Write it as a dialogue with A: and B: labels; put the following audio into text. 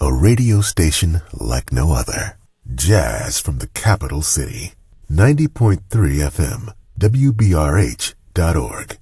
A: A radio station like no other. Jazz from the capital city. 90.3 FM, WBRH.org.